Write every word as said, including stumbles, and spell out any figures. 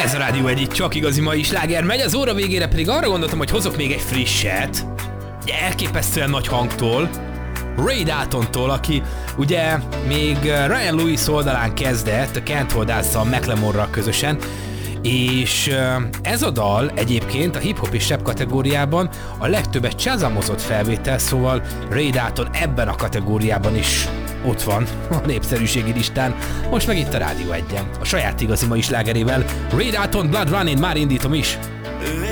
Ez a Rádió egy csak igazi mai sláger megy, az óra végére pedig arra gondoltam, hogy hozok még egy frisset, elképesztően nagy hangtól, Ray Daltontól, aki ugye még Ryan Lewis oldalán kezdett, a Can't Hold Us-szal, McLemore-ral közösen, és ez a dal egyébként a hip-hop és rap kategóriában a legtöbbet shazamozott felvétel, szóval Ray Dalton ebben a kategóriában is ott van a népszerűségi listán, most meg itt a Rádió egyen, a saját igazi mai slágerével, Ray Dalton Blood Running, már indítom is!